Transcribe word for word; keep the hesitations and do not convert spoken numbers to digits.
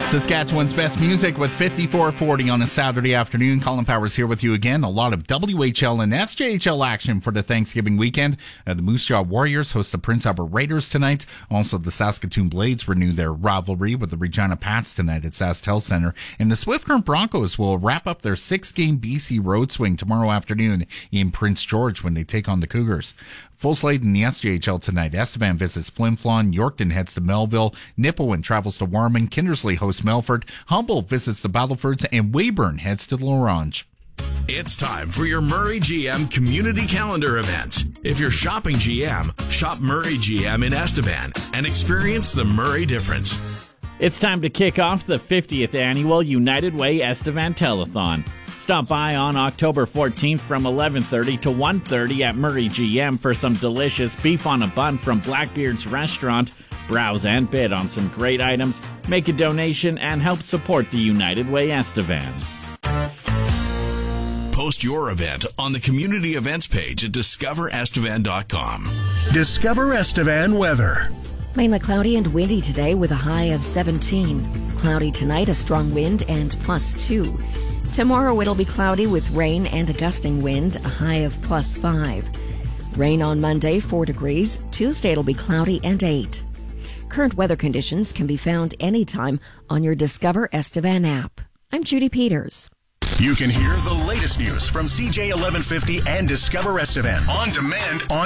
Saskatchewan's best music with fifty-four forty on a Saturday afternoon. Colin Powers here with you again. A lot of W H L and S J H L action for the Thanksgiving weekend. Uh, the Moose Jaw Warriors host the Prince Albert Raiders tonight. Also, the Saskatoon Blades renew their rivalry with the Regina Pats tonight at SaskTel Center. And the Swift Current Broncos will wrap up their six-game B C road swing tomorrow afternoon in Prince George when they take on the Cougars. Full slate in the S J H L tonight. Estevan visits Flin Flon. Yorkton heads to Melville. Nipawin travels to Warman. Kindersley hosts Melfort. Humboldt visits the Battlefords. And Weyburn heads to L'Orange. It's time for your Murray G M community calendar event. If you're shopping G M, shop Murray G M in Estevan and experience the Murray difference. It's time to kick off the fiftieth annual United Way Estevan Telethon. Stop by on October fourteenth from eleven thirty to one thirty at Murray G M for some delicious beef on a bun from Blackbeard's Restaurant. Browse and bid on some great items, make a donation, and help support the United Way Estevan. Post your event on the community events page at discover estevan dot com. Discover Estevan weather. Mainly cloudy and windy today with a high of seventeen. Cloudy tonight, a strong wind and plus two. Tomorrow it'll be cloudy with rain and a gusting wind, a high of plus five. Rain on Monday, four degrees. Tuesday it'll be cloudy and eight. Current weather conditions can be found anytime on your Discover Estevan app. I'm Judy Peters. You can hear the latest news from C J eleven fifty and Discover Estevan on demand on